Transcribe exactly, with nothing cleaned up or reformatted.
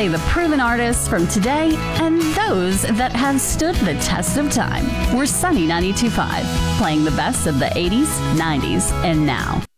play the proven artists from today and those that have stood the test of time. We're Sunny ninety-two point five, playing the best of the eighties, nineties, and now.